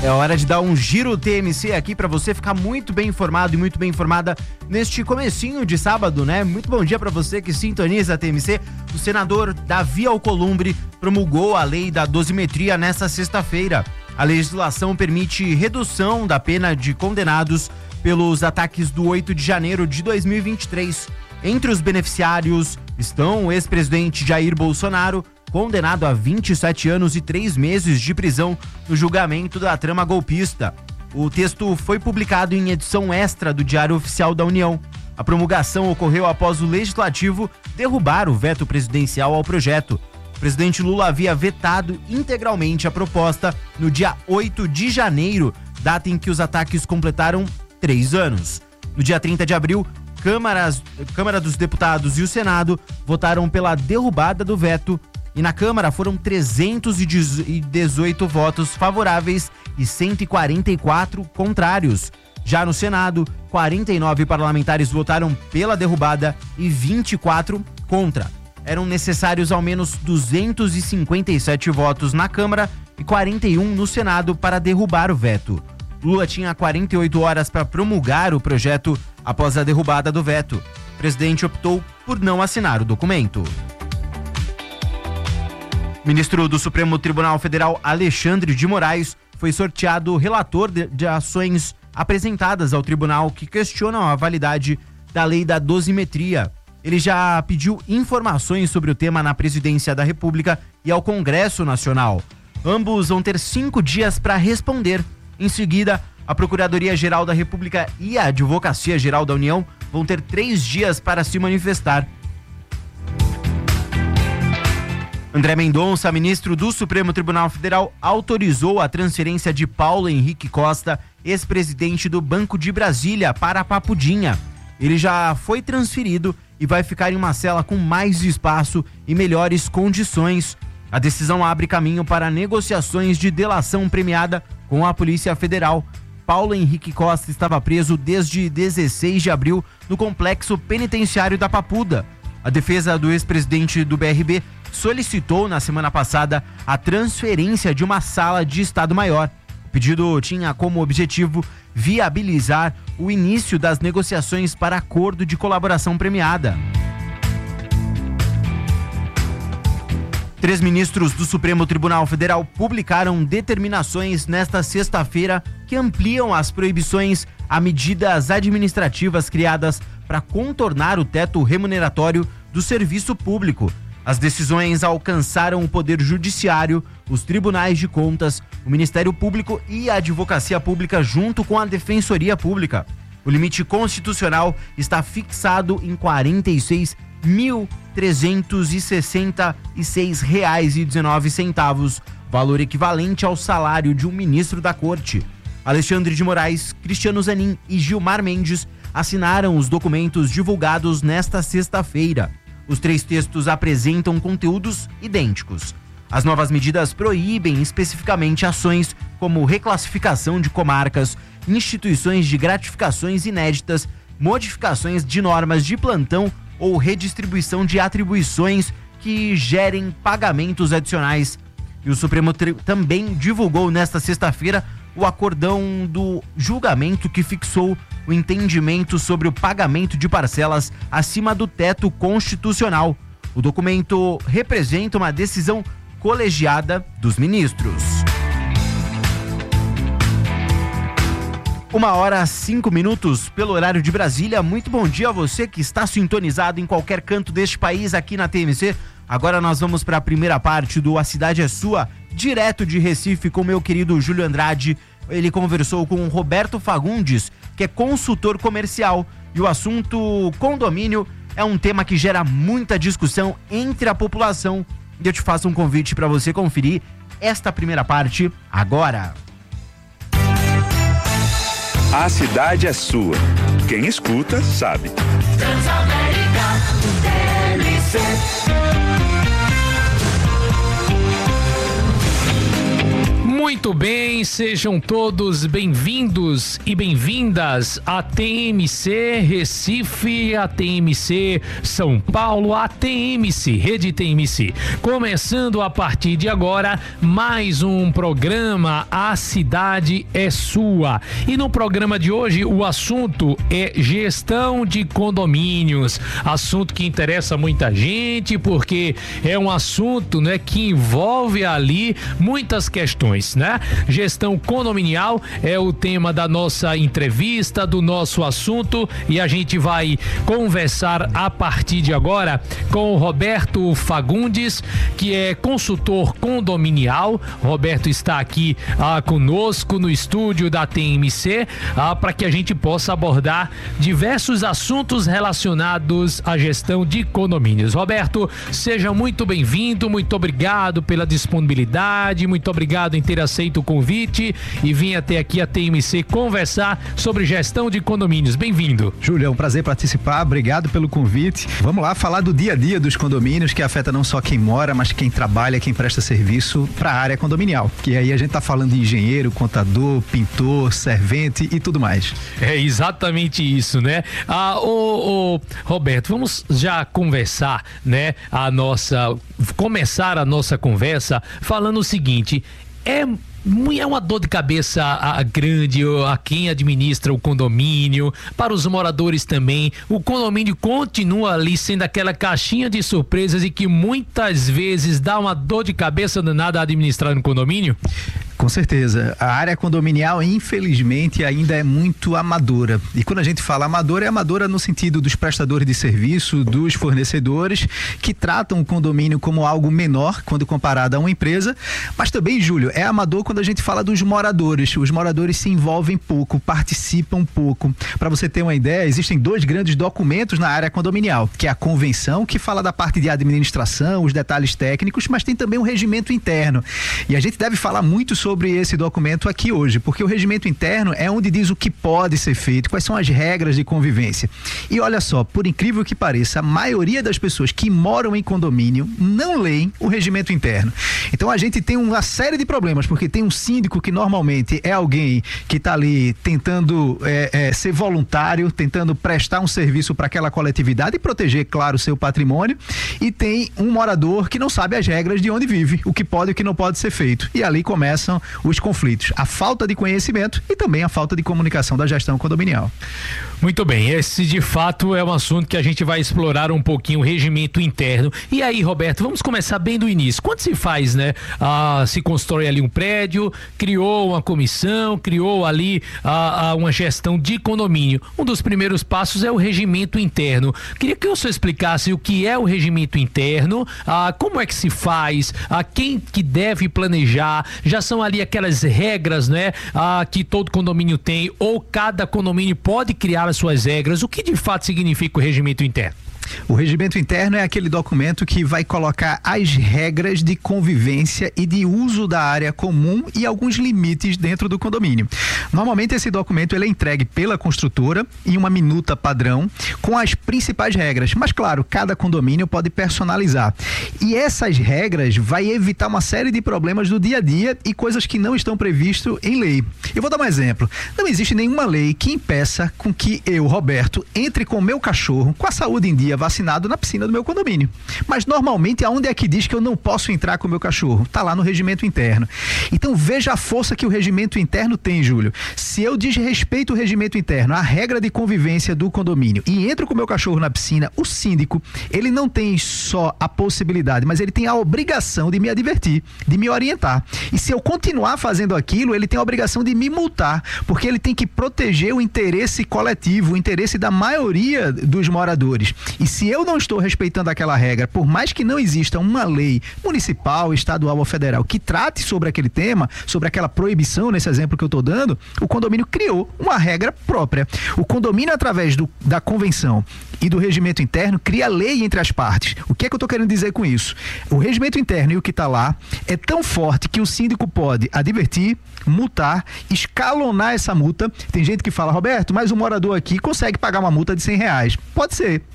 É hora de dar um giro TMC aqui para você ficar muito bem informado e muito bem informada neste comecinho de sábado, né? Muito bom dia para você que sintoniza a TMC. O senador Davi Alcolumbre promulgou a lei da dosimetria nesta sexta-feira. A legislação permite redução da pena de condenados pelos ataques do 8 de janeiro de 2023. Entre os beneficiários estão o ex-presidente Jair Bolsonaro, condenado a 27 anos e 3 meses de prisão no julgamento da trama golpista. O texto foi publicado em edição extra do Diário Oficial da União. A promulgação ocorreu após o Legislativo derrubar o veto presidencial ao projeto. O presidente Lula havia vetado integralmente a proposta no dia 8 de janeiro, data em que os ataques completaram 3 anos. No dia 30 de abril, Câmara dos Deputados e o Senado votaram pela derrubada do veto. E na Câmara foram 318 votos favoráveis e 144 contrários. Já no Senado, 49 parlamentares votaram pela derrubada e 24 contra. Eram necessários ao menos 257 votos na Câmara e 41 no Senado para derrubar o veto. Lula tinha 48 horas para promulgar o projeto após a derrubada do veto. O presidente optou por não assinar o documento. O ministro do Supremo Tribunal Federal, Alexandre de Moraes, foi sorteado relator de ações apresentadas ao tribunal que questionam a validade da lei da dosimetria. Ele já pediu informações sobre o tema na Presidência da República e ao Congresso Nacional. Ambos vão ter 5 dias para responder. Em seguida, a Procuradoria-Geral da República e a Advocacia-Geral da União vão ter 3 dias para se manifestar. André Mendonça, ministro do Supremo Tribunal Federal, autorizou a transferência de Paulo Henrique Costa, ex-presidente do Banco de Brasília, para Papudinha. Ele já foi transferido e vai ficar em uma cela com mais espaço e melhores condições. A decisão abre caminho para negociações de delação premiada com a Polícia Federal. Paulo Henrique Costa estava preso desde 16 de abril no complexo penitenciário da Papuda. A defesa do ex-presidente do BRB solicitou na semana passada a transferência de uma sala de Estado-Maior. O pedido tinha como objetivo viabilizar o início das negociações para acordo de colaboração premiada. 3 ministros do Supremo Tribunal Federal publicaram determinações nesta sexta-feira que ampliam as proibições a medidas administrativas criadas para contornar o teto remuneratório do serviço público. As decisões alcançaram o Poder Judiciário, os Tribunais de Contas, o Ministério Público e a Advocacia Pública junto com a Defensoria Pública. O limite constitucional está fixado em R$ 46.366,19, valor equivalente ao salário de um ministro da Corte. Alexandre de Moraes, Cristiano Zanin e Gilmar Mendes assinaram os documentos divulgados nesta sexta-feira. Os 3 textos apresentam conteúdos idênticos. As novas medidas proíbem especificamente ações como reclassificação de comarcas, instituições de gratificações inéditas, modificações de normas de plantão ou redistribuição de atribuições que gerem pagamentos adicionais. E o Supremo também divulgou nesta sexta-feira o acordão do julgamento que fixou o entendimento sobre o pagamento de parcelas acima do teto constitucional. O documento representa uma decisão colegiada dos ministros. 1h05 pelo horário de Brasília. Muito bom dia a você que está sintonizado em qualquer canto deste país aqui na TMC. Agora nós vamos para a primeira parte do A Cidade é Sua, direto de Recife com meu querido Júlio Andrade. Ele conversou com o Roberto Fagundes, que é consultor comercial, e o assunto condomínio é um tema que gera muita discussão entre a população. E eu te faço um convite para você conferir esta primeira parte agora. A cidade é sua. Quem escuta, sabe. Transamérica, TMC. Muito bem, sejam todos bem-vindos e bem-vindas a TMC Recife, a TMC São Paulo, a TMC, Rede TMC. Começando a partir de agora, mais um programa A Cidade é Sua. E no programa de hoje, o assunto é gestão de condomínios. Assunto que interessa muita gente, porque é um assunto, né, que envolve ali muitas questões, né? Gestão condominial é o tema da nossa entrevista, do nosso assunto, e a gente vai conversar a partir de agora com o Roberto Fagundes, que é consultor condominial. Roberto está aqui conosco no estúdio da TMC para que a gente possa abordar diversos assuntos relacionados à gestão de condomínios. Roberto, seja muito bem-vindo, muito obrigado pela disponibilidade, muito obrigado em ter aceito o convite e vir até aqui a TMC conversar sobre gestão de condomínios. Bem-vindo. Júlio, é um prazer participar, obrigado pelo convite. Vamos lá falar do dia a dia dos condomínios, que afeta não só quem mora, mas quem trabalha, quem presta serviço para a área condominial. Que aí a gente tá falando de engenheiro, contador, pintor, servente e tudo mais. É exatamente isso, né? Roberto, vamos já conversar, né? Começar a nossa conversa falando o seguinte: é uma dor de cabeça grande a quem administra o condomínio, para os moradores também. O condomínio continua ali sendo aquela caixinha de surpresas e que muitas vezes dá uma dor de cabeça danada a administrar no condomínio? Com certeza. A área condominial, infelizmente, ainda é muito amadora. E quando a gente fala amadora, é amadora no sentido dos prestadores de serviço, dos fornecedores, que tratam o condomínio como algo menor quando comparado a uma empresa. Mas também, Júlio, é amador quando a gente fala dos moradores. Os moradores se envolvem pouco, participam pouco. Para você ter uma ideia, existem 2 grandes documentos na área condominial, que é a convenção, que fala da parte de administração, os detalhes técnicos, mas tem também um regimento interno. E a gente deve falar muito sobre esse documento aqui hoje, porque o regimento interno é onde diz o que pode ser feito, quais são as regras de convivência. E olha só, por incrível que pareça, a maioria das pessoas que moram em condomínio não leem o regimento interno. Então a gente tem uma série de problemas, porque tem um síndico que normalmente é alguém que está ali tentando ser voluntário, tentando prestar um serviço para aquela coletividade e proteger, claro, o seu patrimônio, e tem um morador que não sabe as regras de onde vive, o que pode e o que não pode ser feito. E ali começam os conflitos, a falta de conhecimento e também a falta de comunicação da gestão condominial. Muito bem, esse de fato é um assunto que a gente vai explorar um pouquinho, o regimento interno. E aí, Roberto, vamos começar bem do início. Quando se faz, né? Se constrói ali um prédio, criou uma comissão, criou ali uma gestão de condomínio. Um dos primeiros passos é o regimento interno. Queria que o senhor explicasse o que é o regimento interno, como é que se faz, quem que deve planejar, já são ali aquelas regras, né? Que todo condomínio tem, ou cada condomínio pode criar as suas regras. O que de fato significa o regimento interno? O regimento interno é aquele documento que vai colocar as regras de convivência e de uso da área comum e alguns limites dentro do condomínio. Normalmente esse documento ele é entregue pela construtora em uma minuta padrão com as principais regras, mas claro, cada condomínio pode personalizar. E essas regras vai evitar uma série de problemas do dia a dia e coisas que não estão previstas em lei. Eu vou dar um exemplo. Não existe nenhuma lei que impeça com que eu, Roberto, entre com o meu cachorro com a saúde em dia, vacinado, na piscina do meu condomínio. Mas normalmente aonde é que diz que eu não posso entrar com o meu cachorro? Tá lá no regimento interno. Então veja a força que o regimento interno tem, Júlio. Se eu desrespeito o regimento interno, a regra de convivência do condomínio e entro com o meu cachorro na piscina, o síndico, ele não tem só a possibilidade, mas ele tem a obrigação de me advertir, de me orientar. E se eu continuar fazendo aquilo, ele tem a obrigação de me multar, porque ele tem que proteger o interesse coletivo, o interesse da maioria dos moradores. E se eu não estou respeitando aquela regra, por mais que não exista uma lei municipal, estadual ou federal que trate sobre aquele tema, sobre aquela proibição, nesse exemplo que eu estou dando, o condomínio criou uma regra própria. O condomínio, através da convenção e do regimento interno, cria lei entre as partes. O que é que eu estou querendo dizer com isso? O regimento interno e o que está lá é tão forte que o síndico pode advertir, multar, escalonar essa multa. Tem gente que fala, Roberto, mas o morador aqui consegue pagar uma multa de R$100. Pode ser.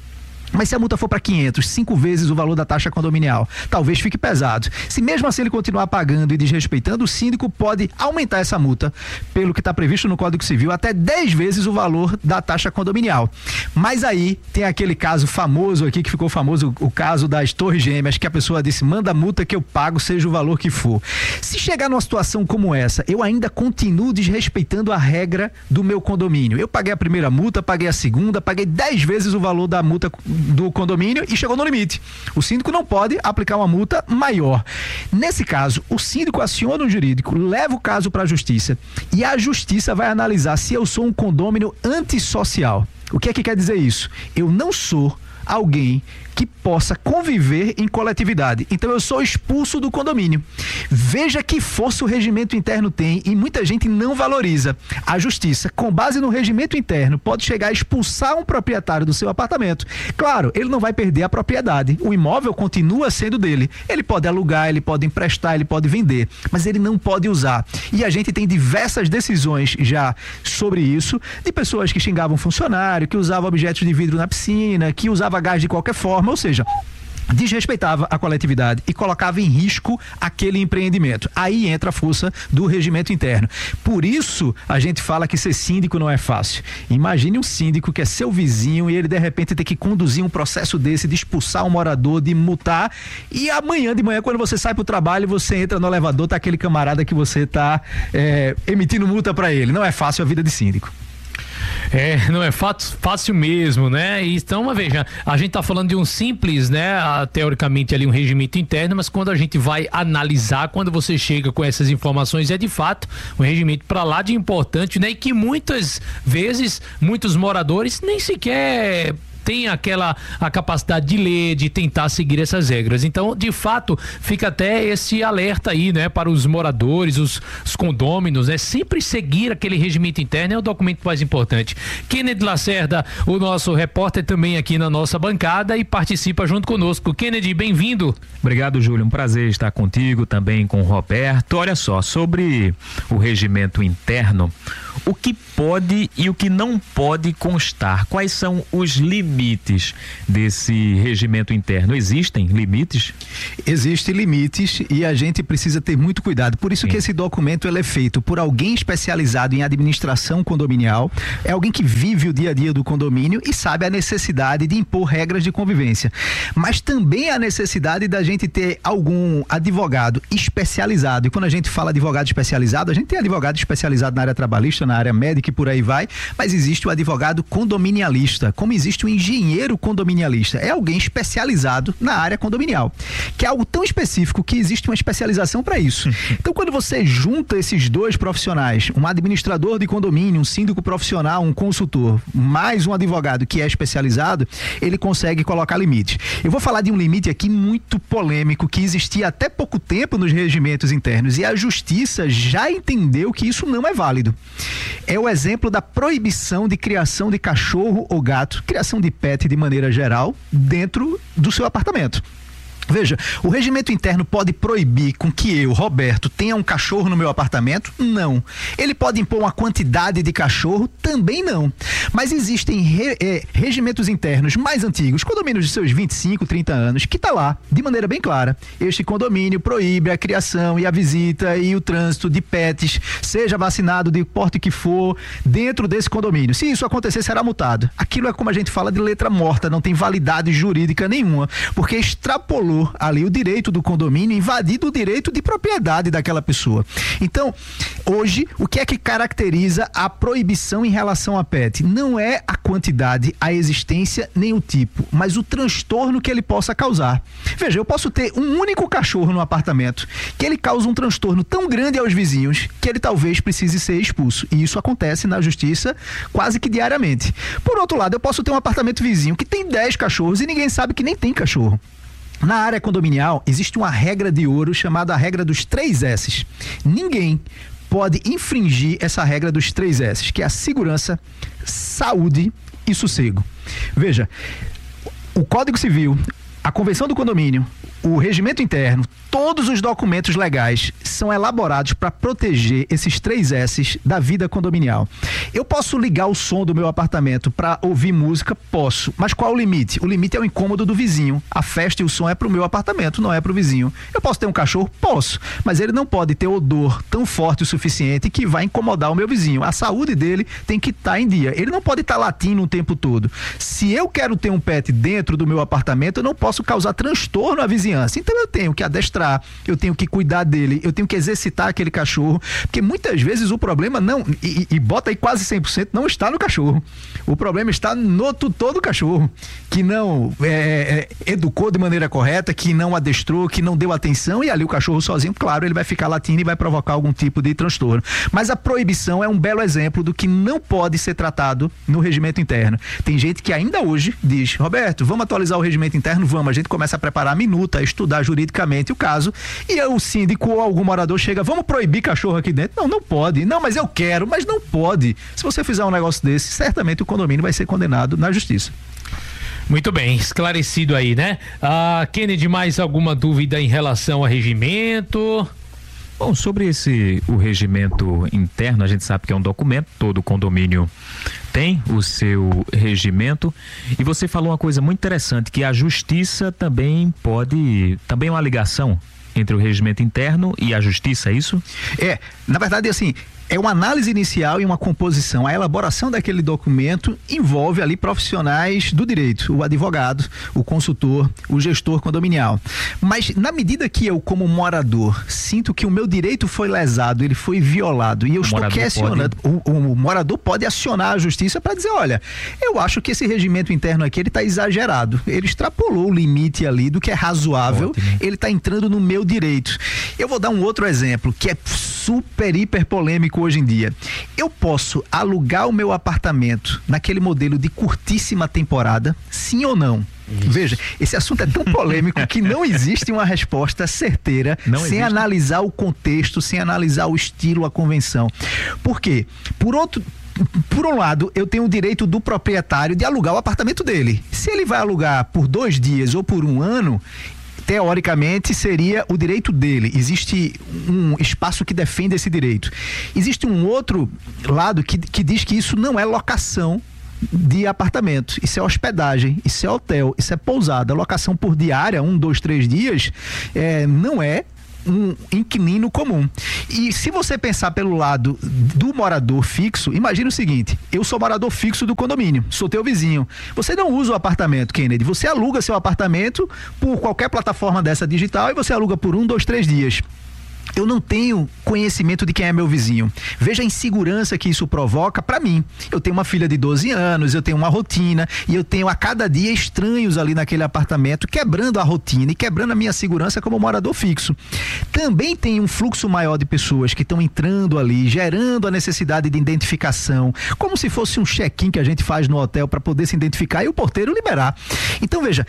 Mas se a multa for para 500, 5 vezes o valor da taxa condominial, talvez fique pesado. Se mesmo assim ele continuar pagando e desrespeitando, o síndico pode aumentar essa multa, pelo que está previsto no Código Civil, até 10 vezes o valor da taxa condominial. Mas aí tem aquele caso famoso aqui, que ficou famoso, o caso das Torres Gêmeas, que a pessoa disse, manda a multa que eu pago, seja o valor que for. Se chegar numa situação como essa, eu ainda continuo desrespeitando a regra do meu condomínio. Eu paguei a primeira multa, paguei a segunda, paguei 10 vezes o valor da multa do condomínio e chegou no limite. O síndico não pode aplicar uma multa maior. Nesse caso, o síndico aciona o jurídico, leva o caso para a justiça e a justiça vai analisar se eu sou um condômino antissocial. O que é que quer dizer isso? Eu não sou alguém que possa conviver em coletividade. Então eu sou expulso do condomínio. Veja que força o regimento interno tem e muita gente não valoriza. A justiça, com base no regimento interno, pode chegar a expulsar um proprietário do seu apartamento. Claro, ele não vai perder a propriedade. O imóvel continua sendo dele. Ele pode alugar, ele pode emprestar, ele pode vender, mas ele não pode usar. E a gente tem diversas decisões já sobre isso, de pessoas que xingavam funcionário, que usavam objetos de vidro na piscina, que usava gás de qualquer forma, ou seja, desrespeitava a coletividade e colocava em risco aquele empreendimento. Aí entra a força do regimento interno. Por isso, a gente fala que ser síndico não é fácil. Imagine um síndico que é seu vizinho e ele de repente tem que conduzir um processo desse, de expulsar um morador, de multar, e amanhã de manhã, quando você sai pro trabalho, você entra no elevador, tá aquele camarada que você tá emitindo multa para ele. Não é fácil a vida de síndico. Não é fácil mesmo, né? Então, veja, a gente tá falando de um simples, né? Teoricamente ali um regimento interno, mas quando a gente vai analisar, quando você chega com essas informações, é de fato um regimento para lá de importante, né? E que muitas vezes, muitos moradores nem sequer tem a capacidade de ler, de tentar seguir essas regras. Então, de fato, fica até esse alerta aí, né, para os moradores, os condôminos, né, sempre seguir aquele regimento interno é o documento mais importante. Kennedy Lacerda, o nosso repórter também aqui na nossa bancada e participa junto conosco. Kennedy, bem-vindo. Obrigado, Júlio, um prazer estar contigo, também com o Roberto. Olha só, sobre o regimento interno, o que pode e o que não pode constar? Quais são os limites desse regimento interno? Existem limites? Existem limites e a gente precisa ter muito cuidado. Por isso que esse documento ele é feito por alguém especializado em administração condominial, é alguém que vive o dia a dia do condomínio e sabe a necessidade de impor regras de convivência. Mas também a necessidade da gente ter algum advogado especializado. E quando a gente fala advogado especializado, a gente tem advogado especializado na área trabalhista, na área médica e por aí vai, mas existe o advogado condominialista, como existe o engenheiro condominialista. É alguém especializado na área condominial, que é algo tão específico que existe uma especialização para isso. Então, quando você junta esses dois profissionais, um administrador de condomínio, um síndico profissional, um consultor, mais um advogado que é especializado, ele consegue colocar limites. Eu vou falar de um limite aqui muito polêmico, que existia até pouco tempo nos regimentos internos e a justiça já entendeu que isso não é válido. É o exemplo da proibição de criação de cachorro ou gato, criação de pet de maneira geral, dentro do seu apartamento. Veja, o regimento interno pode proibir com que eu, Roberto, tenha um cachorro no meu apartamento? Não. Ele pode impor uma quantidade de cachorro? Também não. Mas existem regimentos internos mais antigos, condomínios de seus 25, 30 anos, que está lá, de maneira bem clara. Este condomínio proíbe a criação e a visita e o trânsito de pets, seja vacinado de porte que for, dentro desse condomínio. Se isso acontecer, será multado. Aquilo é como a gente fala de letra morta, não tem validade jurídica nenhuma, porque extrapolou ali o direito do condomínio, invadido o direito de propriedade daquela pessoa. Então, hoje, o que é que caracteriza a proibição em relação a pet? Não é a quantidade, a existência, nem o tipo, mas o transtorno que ele possa causar. Veja, eu posso ter um único cachorro no apartamento, que ele causa um transtorno tão grande aos vizinhos, que ele talvez precise ser expulso. E isso acontece na justiça quase que diariamente. Por outro lado, eu posso ter um apartamento vizinho que tem 10 cachorros e ninguém sabe que nem tem cachorro. Na área condominial, existe uma regra de ouro chamada a regra dos 3 S's. Ninguém pode infringir essa regra dos 3 S's, que é a segurança, saúde e sossego. Veja, o Código Civil, a Convenção do Condomínio, o regimento interno, todos os documentos legais são elaborados para proteger esses 3 S's da vida condominial. Eu posso ligar o som do meu apartamento para ouvir música? Posso. Mas qual é o limite? O limite é o incômodo do vizinho. A festa e o som é para o meu apartamento, não é para o vizinho. Eu posso ter um cachorro? Posso. Mas ele não pode ter odor tão forte o suficiente que vai incomodar o meu vizinho. A saúde dele tem que estar em dia. Ele não pode estar latindo o tempo todo. Se eu quero ter um pet dentro do meu apartamento, eu não posso causar transtorno à vizinhança. Então eu tenho que adestrar, eu tenho que cuidar dele, eu tenho que exercitar aquele cachorro, porque muitas vezes o problema não, e bota aí quase 100%, não está no cachorro. O problema está no tutor do cachorro, que não educou de maneira correta, que não adestrou, que não deu atenção, e ali o cachorro sozinho, claro, ele vai ficar latindo e vai provocar algum tipo de transtorno. Mas a proibição é um belo exemplo do que não pode ser tratado no regimento interno. Tem gente que ainda hoje diz: Roberto, vamos atualizar o regimento interno? Vamos. A gente começa a preparar a minuta, a estudar juridicamente o caso, e o síndico ou algum morador chega: vamos proibir cachorro aqui dentro? Não pode. Não, mas eu quero, mas não pode. Se você fizer um negócio desse, certamente o condomínio vai ser condenado na justiça. Muito bem, esclarecido aí, né? Kennedy, mais alguma dúvida em relação ao regimento? Bom, sobre o regimento interno, a gente sabe que é um documento, todo condomínio tem o seu regimento, e você falou uma coisa muito interessante, que a justiça também é uma ligação entre o regimento interno e a justiça, é isso? Na verdade, assim, é uma análise inicial e uma composição. A elaboração daquele documento envolve ali profissionais do direito, o advogado, o consultor, o gestor condominial. Mas na medida que eu, como morador, sinto que o meu direito foi lesado, ele foi violado, e eu estou questionando, o morador pode acionar a justiça para dizer: olha, eu acho que esse regimento interno aqui, ele está exagerado, ele extrapolou o limite ali do que é razoável, ele está entrando no meu direito. Eu vou dar um outro exemplo que é super, hiper polêmico hoje em dia. Eu posso alugar o meu apartamento naquele modelo de curtíssima temporada, sim ou não? Isso. Veja, esse assunto é tão polêmico que não existe uma resposta certeira sem analisar o contexto, sem analisar o estilo, a convenção. Por quê? Por um lado, eu tenho o direito do proprietário de alugar o apartamento dele. Se ele vai alugar por 2 dias ou por 1 ano, teoricamente seria o direito dele. Existe um espaço que defende esse direito. Existe um outro lado que diz que isso não é locação de apartamento, isso é hospedagem, isso é hotel, isso é pousada. Locação por diária, 1, 2, 3 dias, não é um inquilino comum. E se você pensar pelo lado do morador fixo, imagina o seguinte: eu sou morador fixo do condomínio, sou teu vizinho. Você não usa o apartamento, Kennedy, você aluga seu apartamento por qualquer plataforma dessa digital e você aluga por 1, 2, 3 dias. Eu não tenho conhecimento de quem é meu vizinho. Veja a insegurança que isso provoca para mim. Eu tenho uma filha de 12 anos, eu tenho uma rotina e eu tenho a cada dia estranhos ali naquele apartamento, quebrando a rotina e quebrando a minha segurança como morador fixo. Também tem um fluxo maior de pessoas que estão entrando ali, gerando a necessidade de identificação, como se fosse um check-in que a gente faz no hotel para poder se identificar e o porteiro liberar. Então, veja,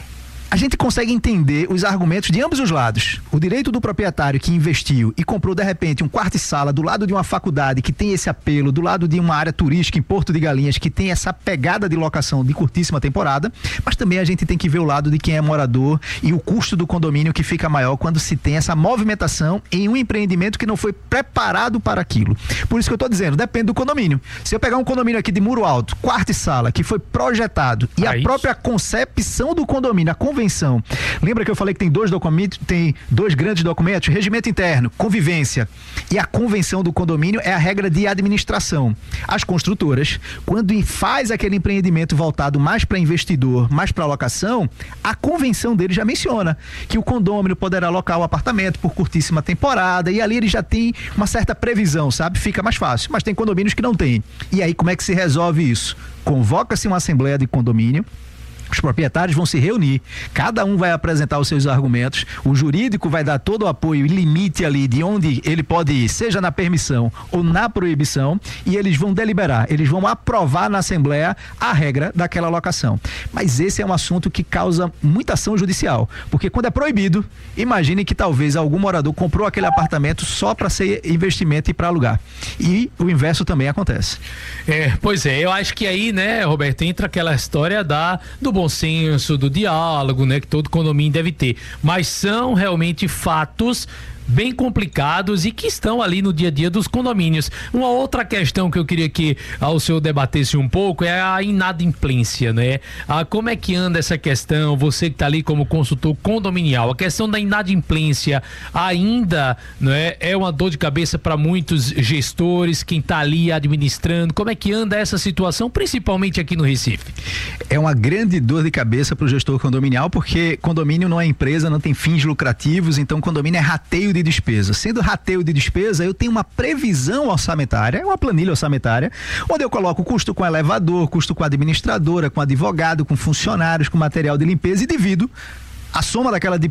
a gente consegue entender os argumentos de ambos os lados. O direito do proprietário que investiu e comprou de repente um quarto e sala do lado de uma faculdade que tem esse apelo, do lado de uma área turística em Porto de Galinhas que tem essa pegada de locação de curtíssima temporada, mas também a gente tem que ver o lado de quem é morador e o custo do condomínio que fica maior quando se tem essa movimentação em um empreendimento que não foi preparado para aquilo. Por isso que eu estou dizendo, depende do condomínio. Se eu pegar um condomínio aqui de muro alto, quarto e sala, que foi projetado e a própria concepção do condomínio, a convenção. Lembra que eu falei que tem 2 documentos, tem 2 grandes documentos? Regimento interno, convivência, e a convenção do condomínio é a regra de administração. As construtoras, quando faz aquele empreendimento voltado mais para investidor, mais para locação, a convenção dele já menciona que o condômino poderá alocar o apartamento por curtíssima temporada, e ali ele já tem uma certa previsão, sabe? Fica mais fácil, mas tem condomínios que não tem. E aí como é que se resolve isso? Convoca-se uma assembleia de condomínio, os proprietários vão se reunir, cada um vai apresentar os seus argumentos, o jurídico vai dar todo o apoio e limite ali de onde ele pode ir, seja na permissão ou na proibição, e eles vão deliberar, eles vão aprovar na Assembleia a regra daquela locação. Mas esse é um assunto que causa muita ação judicial, porque quando é proibido, imagine que talvez algum morador comprou aquele apartamento só para ser investimento e para alugar. E o inverso também acontece. Pois é, eu acho que aí, né, Roberto, entra aquela história do bom bom senso, do diálogo, né, que todo condomínio deve ter, mas são realmente fatos bem complicados e que estão ali no dia a dia dos condomínios. Uma outra questão que eu queria que o senhor debatesse um pouco é a inadimplência, né? Como é que anda essa questão? Você que está ali como consultor condominial, a questão da inadimplência ainda, né, é uma dor de cabeça para muitos gestores, quem está ali administrando. Como é que anda essa situação, principalmente aqui no Recife? É uma grande dor de cabeça para o gestor condominial, porque condomínio não é empresa, não tem fins lucrativos, então condomínio é rateio de despesa. Sendo rateio de despesa, eu tenho uma previsão orçamentária, uma planilha orçamentária, onde eu coloco custo com elevador, custo com administradora, com advogado, com funcionários, com material de limpeza e divido a soma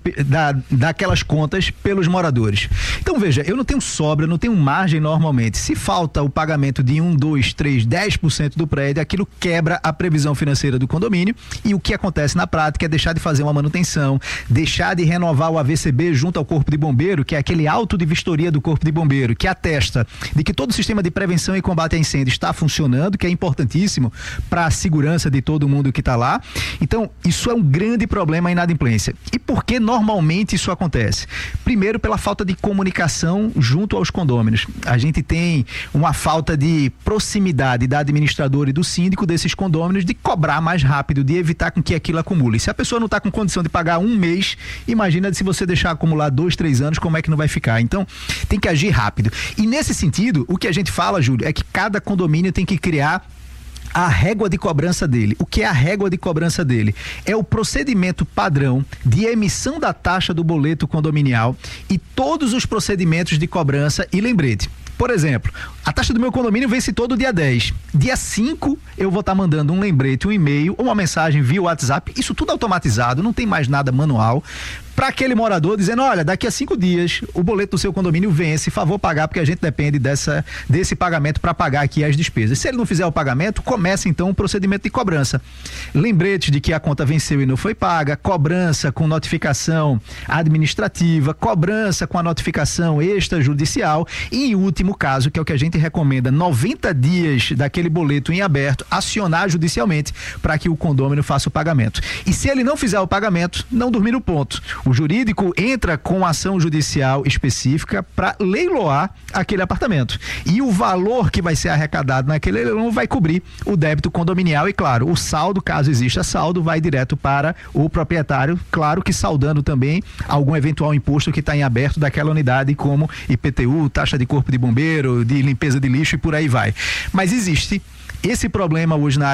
daquelas contas pelos moradores. Então veja, eu não tenho sobra, não tenho margem normalmente. Se falta o pagamento de 1, 2, 3, 10% do prédio, aquilo quebra a previsão financeira do condomínio, e o que acontece na prática é deixar de fazer uma manutenção, deixar de renovar o AVCB junto ao Corpo de Bombeiro, que é aquele auto de vistoria do Corpo de Bombeiro, que atesta de que todo o sistema de prevenção e combate a incêndio está funcionando, que é importantíssimo para a segurança de todo mundo que está lá. Então, isso é um grande problema, a inadimplência. E por que normalmente isso acontece? Primeiro, pela falta de comunicação junto aos condôminos. A gente tem uma falta de proximidade da administradora e do síndico desses condôminos de cobrar mais rápido, de evitar com que aquilo acumule. Se a pessoa não está com condição de pagar um mês, imagina se você deixar acumular 2, 3 anos, como é que não vai ficar? Então, tem que agir rápido. E nesse sentido, o que a gente fala, Júlio, é que cada condomínio tem que criar a régua de cobrança dele. O que é a régua de cobrança dele? É o procedimento padrão de emissão da taxa do boleto condominial e todos os procedimentos de cobrança e lembrete. Por exemplo, a taxa do meu condomínio vence todo dia 10. Dia 5, eu vou estar mandando um lembrete, um e-mail ou uma mensagem via WhatsApp, isso tudo automatizado, não tem mais nada manual, para aquele morador dizendo, olha, daqui a 5 dias o boleto do seu condomínio vence, favor pagar, porque a gente depende desse pagamento para pagar aqui as despesas. Se ele não fizer o pagamento, começa então o procedimento de cobrança. Lembrete de que a conta venceu e não foi paga, cobrança com notificação administrativa, cobrança com a notificação extrajudicial e, em último caso, que é o que a gente recomenda, 90 dias daquele boleto em aberto, acionar judicialmente para que o condômino faça o pagamento. E se ele não fizer o pagamento, não dormir no ponto. O jurídico entra com ação judicial específica para leiloar aquele apartamento. E o valor que vai ser arrecadado naquele leilão vai cobrir o débito condominial e, claro, o saldo, caso exista saldo, vai direto para o proprietário, claro que saldando também algum eventual imposto que está em aberto daquela unidade, como IPTU, taxa de corpo de bombeiro, de limpeza de lixo e por aí vai. Mas existe esse problema hoje na área